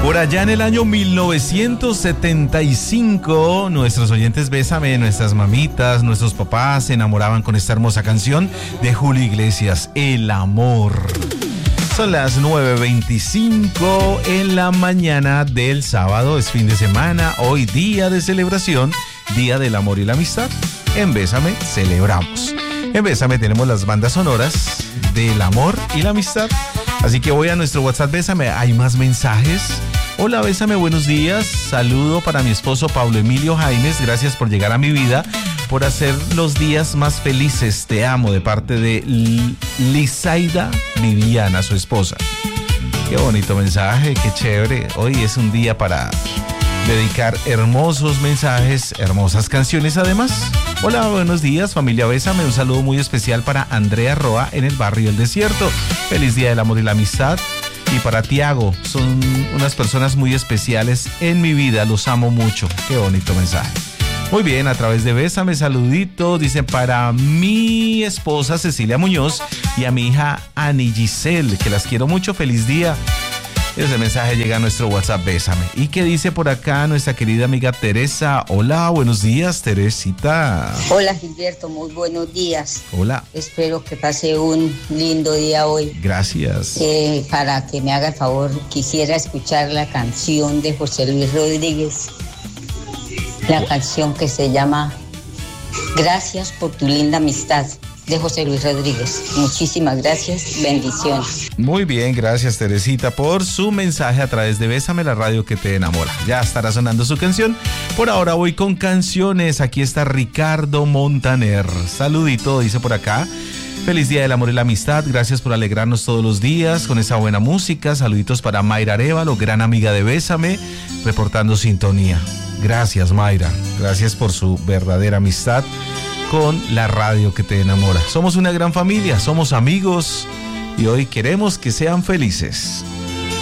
Por allá en el año 1975, nuestros oyentes Bésame, nuestras mamitas, nuestros papás se enamoraban con esta hermosa canción de Julio Iglesias, El Amor. Son las 9:25 en la mañana del sábado, es fin de semana, hoy día de celebración, Día del Amor y la Amistad. En Bésame celebramos. En Bésame tenemos las bandas sonoras del amor y la amistad. Así que voy a nuestro WhatsApp Bésame, hay más mensajes. Hola Bésame, buenos días. Saludo para mi esposo Pablo Emilio Jaimes. Gracias por llegar a mi vida, por hacer los días más felices. Te amo, de parte de Lizaida Viviana, su esposa. Qué bonito mensaje, qué chévere. Hoy es un día para dedicar hermosos mensajes, hermosas canciones además. Hola, buenos días, familia Bésame. Un saludo muy especial para Andrea Roa en el barrio El Desierto. Feliz Día del Amor y la Amistad. Y para Tiago, son unas personas muy especiales en mi vida, los amo mucho. Qué bonito mensaje. Muy bien, a través de Bésame, saludito, dicen para mi esposa Cecilia Muñoz y a mi hija Ani Giselle, que las quiero mucho, feliz día. Ese mensaje llega a nuestro WhatsApp Bésame. ¿Y qué dice por acá nuestra querida amiga Teresa? Hola, buenos días, Teresita. Hola, Gilberto, muy buenos días. Hola. Espero que pase un lindo día hoy. Gracias. Para que me haga el favor, quisiera escuchar la canción de José Luis Rodríguez. La canción que se llama Gracias por tu linda amistad, de José Luis Rodríguez. Muchísimas gracias, bendiciones. Muy bien, gracias Teresita por su mensaje a través de Bésame, la radio que te enamora. Ya estará sonando su canción. Por ahora voy con canciones. Aquí está Ricardo Montaner. Saludito, dice por acá. Feliz Día del Amor y la Amistad. Gracias por alegrarnos todos los días con esa buena música. Saluditos para Mayra Arévalo, gran amiga de Bésame, reportando sintonía. Gracias, Mayra. Gracias por su verdadera amistad con la radio que te enamora. Somos una gran familia, somos amigos y hoy queremos que sean felices.